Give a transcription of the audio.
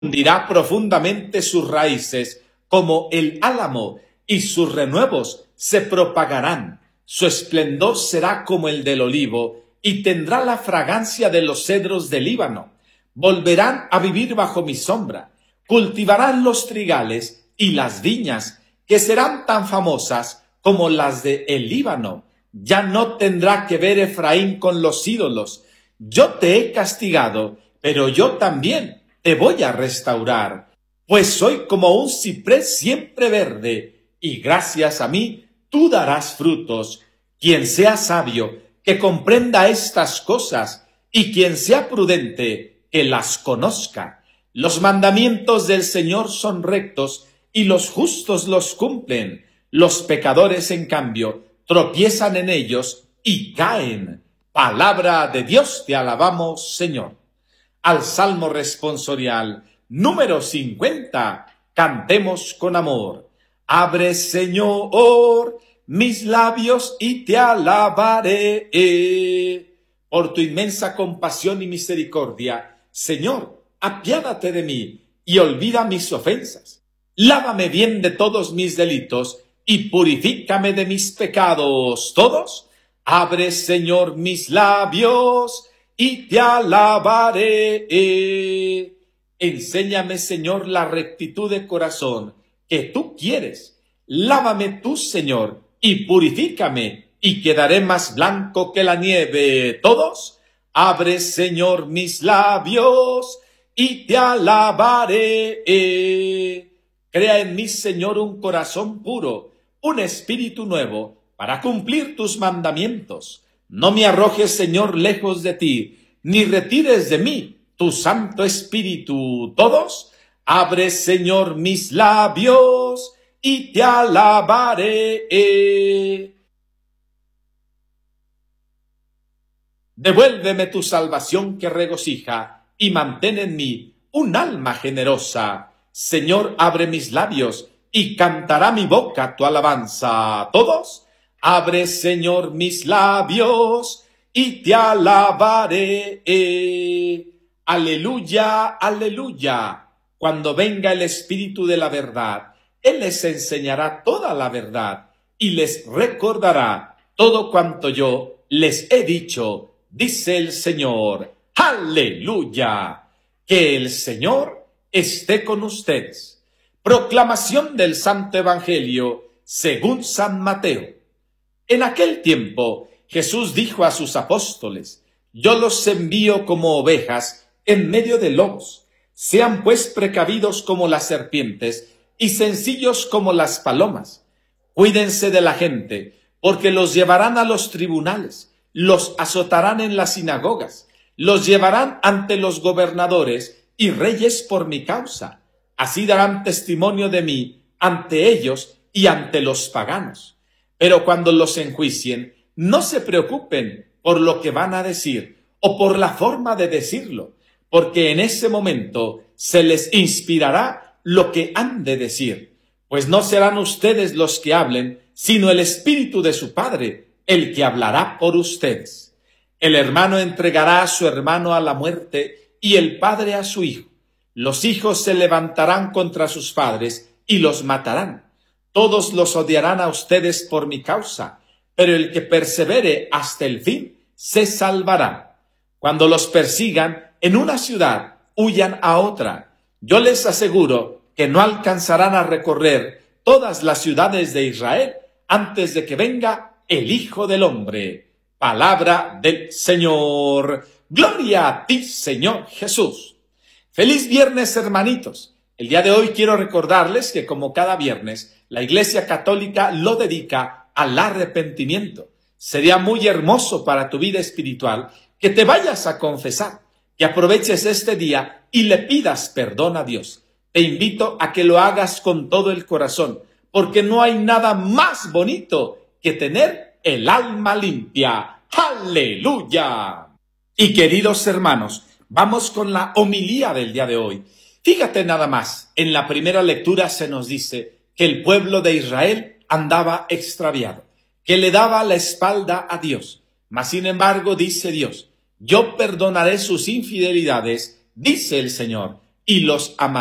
hundirá profundamente sus raíces como el álamo, y sus renuevos se propagarán. Su esplendor será como el del olivo, y tendrá la fragancia de los cedros del Líbano. Volverán a vivir bajo mi sombra, cultivarán los trigales y las viñas, que serán tan famosas como las de el Líbano. Ya no tendrá que ver Efraín con los ídolos. Yo te he castigado, pero yo también te voy a restaurar, pues soy como un ciprés siempre verde, y gracias a mí tú darás frutos. Quien sea sabio, que comprenda estas cosas, y quien sea prudente, que las conozca. Los mandamientos del Señor son rectos, y los justos los cumplen. Los pecadores, en cambio, tropiezan en ellos y caen. Palabra de Dios, te alabamos, Señor. Al Salmo responsorial número 50, cantemos con amor. Abre, Señor, mis labios y te alabaré. Por tu inmensa compasión y misericordia, Señor, apiádate de mí y olvida mis ofensas. Lávame bien de todos mis delitos y purifícame de mis pecados todos. Abre, Señor, mis labios y te alabaré. Enséñame, Señor, la rectitud de corazón que tú quieres. Lávame tú, Señor, y purifícame, y quedaré más blanco que la nieve. Todos, abre, Señor, mis labios y te alabaré. Crea en mí, Señor, un corazón puro, un espíritu nuevo, para cumplir tus mandamientos. No me arrojes, Señor, lejos de ti, ni retires de mí tu Santo Espíritu. Todos, abre, Señor, mis labios y te alabaré. Devuélveme tu salvación que regocija, y mantén en mí un alma generosa. Señor, abre mis labios, y cantará mi boca tu alabanza. Todos, abre, Señor, mis labios, y te alabaré. Aleluya, aleluya. Cuando venga el Espíritu de la verdad, Él les enseñará toda la verdad, y les recordará todo cuanto yo les he dicho, dice el Señor. Aleluya. Que el Señor esté con ustedes. Proclamación del Santo Evangelio según San Mateo. En aquel tiempo, Jesús dijo a sus apóstoles: yo los envío como ovejas en medio de lobos. Sean pues precavidos como las serpientes y sencillos como las palomas. Cuídense de la gente, porque los llevarán a los tribunales, los azotarán en las sinagogas, los llevarán ante los gobernadores y reyes por mi causa. Así darán testimonio de mí ante ellos y ante los paganos. Pero cuando los enjuicien, no se preocupen por lo que van a decir o por la forma de decirlo, porque en ese momento se les inspirará lo que han de decir, pues no serán ustedes los que hablen, sino el Espíritu de su Padre, el que hablará por ustedes. El hermano entregará a su hermano a la muerte y el padre a su hijo. Los hijos se levantarán contra sus padres y los matarán. Todos los odiarán a ustedes por mi causa, pero el que persevere hasta el fin se salvará. Cuando los persigan en una ciudad, huyan a otra. Yo les aseguro que no alcanzarán a recorrer todas las ciudades de Israel antes de que venga el Hijo del Hombre. Palabra del Señor. Gloria a ti, Señor Jesús. Feliz viernes, hermanitos. El día de hoy quiero recordarles que, como cada viernes, la Iglesia Católica lo dedica al arrepentimiento. Sería muy hermoso para tu vida espiritual que te vayas a confesar, que aproveches este día y le pidas perdón a Dios. Te invito a que lo hagas con todo el corazón, porque no hay nada más bonito que tener el alma limpia. ¡Aleluya! Y queridos hermanos, vamos con la homilía del día de hoy. Fíjate nada más, en la primera lectura se nos dice que el pueblo de Israel andaba extraviado, que le daba la espalda a Dios. Mas sin embargo, dice Dios: yo perdonaré sus infidelidades, dice el Señor, y los amará.